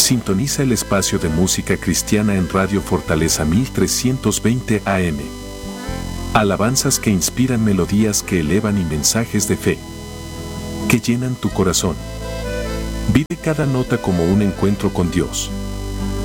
Sintoniza el espacio de música cristiana en Radio Fortaleza 1320 AM. Alabanzas que inspiran, melodías que elevan y mensajes de fe que llenan tu corazón. Vive cada nota como un encuentro con Dios.